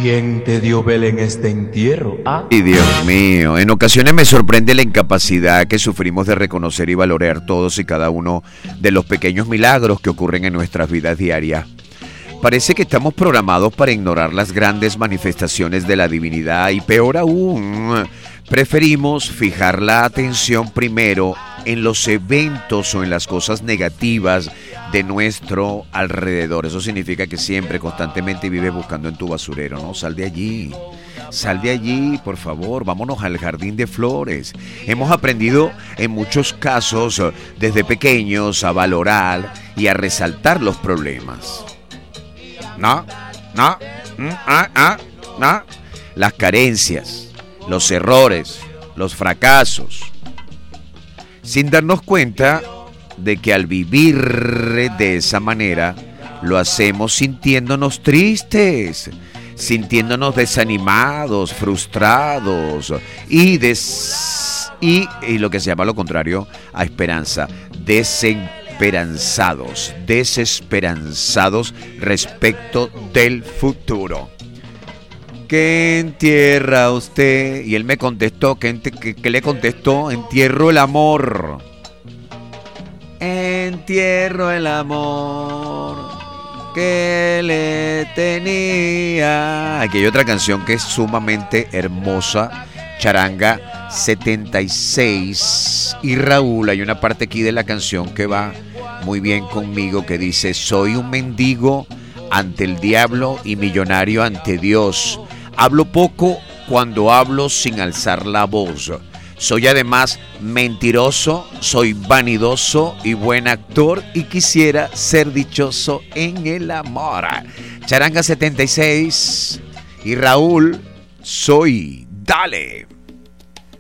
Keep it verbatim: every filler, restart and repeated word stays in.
¿Quién te dio vela en este entierro? ¿Ah? Y Dios mío, en ocasiones me sorprende la incapacidad que sufrimos de reconocer y valorar todos y cada uno de los pequeños milagros que ocurren en nuestras vidas diarias. Parece que estamos programados para ignorar las grandes manifestaciones de la divinidad y peor aún, preferimos fijar la atención primero en los eventos o en las cosas negativas de nuestro alrededor. Eso significa que siempre, constantemente vives buscando en tu basurero, ¿no? Sal de allí, sal de allí, por favor, vámonos al jardín de flores. Hemos aprendido en muchos casos desde pequeños a valorar y a resaltar los problemas. No, no, mm, ah, ah, no. Las carencias, los errores, los fracasos, sin darnos cuenta de que al vivir de esa manera lo hacemos sintiéndonos tristes, sintiéndonos desanimados, frustrados y, des, y, y lo que se llama lo contrario a esperanza, desesperanzados. Esperanzados, desesperanzados respecto del futuro. ¿Qué entierra usted? Y él me contestó, ¿qué, qué, qué le contestó? Entierro el amor. Entierro el amor que le tenía. Aquí hay otra canción que es sumamente hermosa, Charanga setenta y seis. Y Raúl, hay una parte aquí de la canción que va muy bien conmigo, que dice: soy un mendigo ante el diablo y millonario ante Dios. Hablo poco cuando hablo sin alzar la voz. Soy además mentiroso, soy vanidoso y buen actor y quisiera ser dichoso en el amor. Charanga setenta y seis y Raúl, soy. Dale.